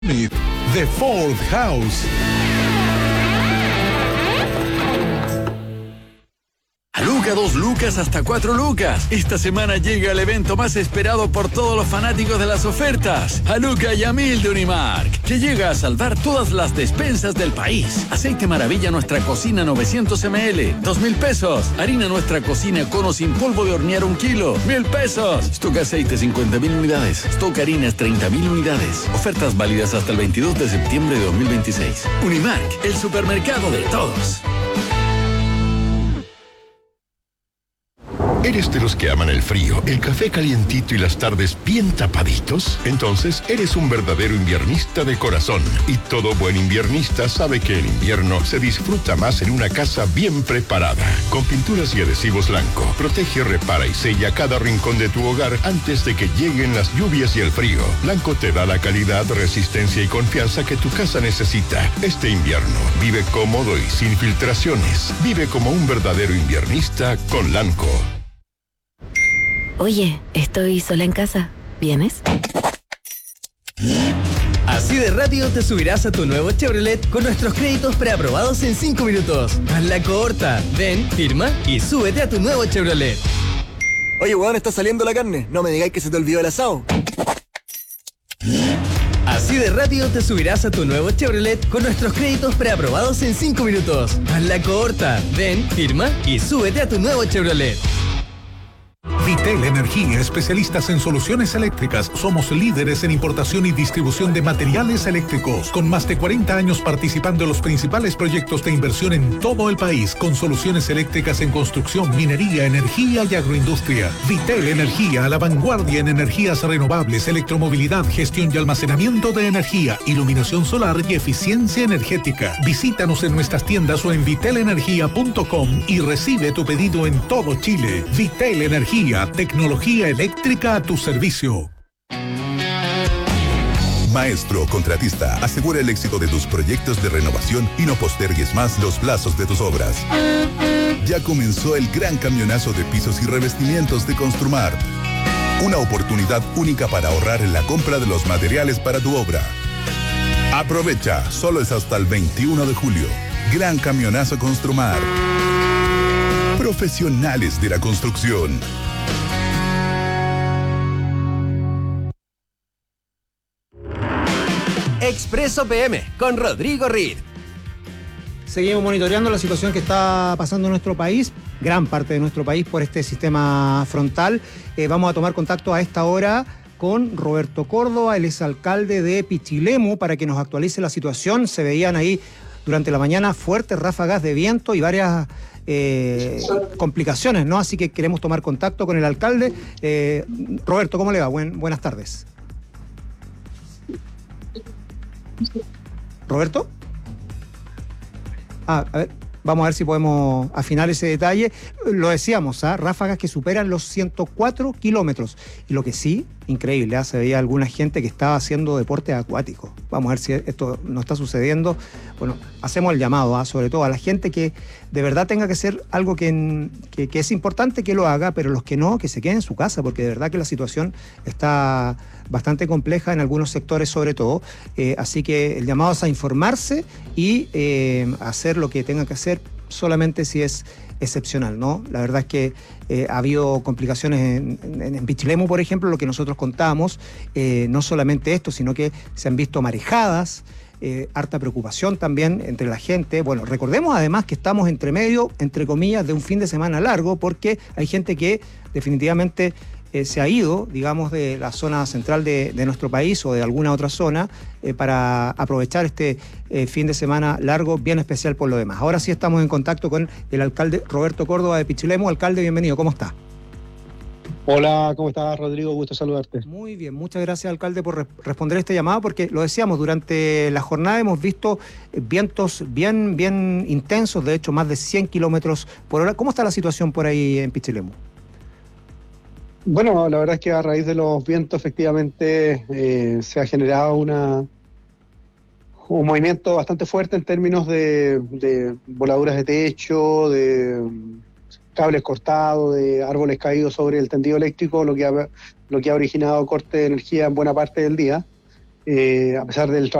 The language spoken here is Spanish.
The Fourth House. A Luca, 2 lucas hasta 4 lucas. Esta semana llega el evento más esperado por todos los fanáticos de las ofertas. A Luca y a 1000 de Unimark, que llega a salvar todas las despensas del país. Aceite Maravilla Nuestra Cocina 900 ml, 2,000 pesos. Harina Nuestra Cocina Cono sin polvo de hornear 1 kilo, 1,000 pesos. Stock Aceite 50,000 unidades. Stock Harinas 30,000 unidades. Ofertas válidas hasta el 22 de septiembre de 2026. Unimark, el supermercado de todos. ¿Eres de los que aman el frío, el café calientito y las tardes bien tapaditos? Entonces eres un verdadero inviernista de corazón. Y todo buen inviernista sabe que el invierno se disfruta más en una casa bien preparada. Con pinturas y adhesivos Lanco, protege, repara y sella cada rincón de tu hogar antes de que lleguen las lluvias y el frío. Lanco te da la calidad, resistencia y confianza que tu casa necesita. Este invierno, vive cómodo y sin filtraciones. Vive como un verdadero inviernista con Lanco. Oye, estoy sola en casa. ¿Vienes? Así de rápido te subirás a tu nuevo Chevrolet con nuestros créditos preaprobados en 5 minutos. Hazla corta. Ven, firma y súbete a tu nuevo Chevrolet. Oye, weón, está saliendo la carne. No me digáis que se te olvidó el asado. Así de rápido te subirás a tu nuevo Chevrolet con nuestros créditos preaprobados en 5 minutos. Hazla corta. Ven, firma y súbete a tu nuevo Chevrolet. Vitel Energía, especialistas en soluciones eléctricas. Somos líderes en importación y distribución de materiales eléctricos, con más de 40 años participando en los principales proyectos de inversión en todo el país, con soluciones eléctricas en construcción, minería, energía y agroindustria. Vitel Energía, a la vanguardia en energías renovables, electromovilidad, gestión y almacenamiento de energía, iluminación solar y eficiencia energética. Visítanos en nuestras tiendas o en vitelenergia.com y recibe tu pedido en todo Chile. Vitel Energía, tecnología eléctrica a tu servicio. Maestro contratista, asegura el éxito de tus proyectos de renovación y no postergues más los plazos de tus obras. Ya comenzó el gran camionazo de pisos y revestimientos de Construmar. Una oportunidad única para ahorrar en la compra de los materiales para tu obra. Aprovecha, solo es hasta el 21 de julio. Gran camionazo Construmar. Profesionales de la construcción. Expreso PM con Rodrigo Reed. Seguimos monitoreando la situación que está pasando en nuestro país, gran parte de nuestro país, por este sistema frontal. Vamos a tomar contacto a esta hora con Roberto Córdoba, él es alcalde de Pichilemu, para que nos actualice la situación. Se veían ahí durante la mañana fuertes ráfagas de viento y varias complicaciones, ¿no? Así que queremos tomar contacto con el alcalde. Roberto, ¿cómo le va? Buenas tardes. ¿Roberto? A ver, vamos a ver si podemos afinar ese detalle. Lo decíamos, ráfagas que superan los 104 kilómetros. Y lo que sí, increíble, se veía alguna gente que estaba haciendo deporte acuático. Vamos a ver si esto no está sucediendo. Bueno, hacemos el llamado, sobre todo a la gente que de verdad tenga que ser algo que es importante que lo haga, pero los que no, que se queden en su casa, porque de verdad que la situación está bastante compleja en algunos sectores sobre todo. Así que el llamado es a informarse y hacer lo que tenga que hacer solamente si es excepcional, ¿no? La verdad es que ha habido complicaciones en Pichilemu, por ejemplo, lo que nosotros contamos, no solamente esto, sino que se han visto marejadas, harta preocupación también entre la gente. Bueno, recordemos además que estamos entre medio, entre comillas, de un fin de semana largo, porque hay gente que definitivamente se ha ido, digamos, de la zona central de nuestro país o de alguna otra zona para aprovechar este fin de semana largo, bien especial por lo demás. Ahora sí estamos en contacto con el alcalde Roberto Córdoba de Pichilemu. Alcalde, bienvenido, ¿cómo está? Hola, ¿cómo estás, Rodrigo? Gusto saludarte. Muy bien, muchas gracias, alcalde, por responder este llamado, porque lo decíamos, durante la jornada hemos visto vientos bien intensos, de hecho más de 100 kilómetros por hora. ¿Cómo está la situación por ahí en Pichilemu? Bueno, la verdad es que a raíz de los vientos efectivamente se ha generado un movimiento bastante fuerte en términos de voladuras de techo, de cables cortados, de árboles caídos sobre el tendido eléctrico, lo que ha originado corte de energía en buena parte del día. a pesar del trabajo